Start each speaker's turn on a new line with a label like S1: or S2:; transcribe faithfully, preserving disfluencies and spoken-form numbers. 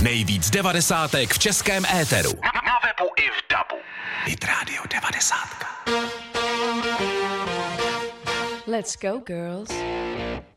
S1: Nejvíc devadesátek v českém éteru.
S2: Na, na webu i v dabu.
S1: Hit Radio devadesátka.
S3: Let's go, girls.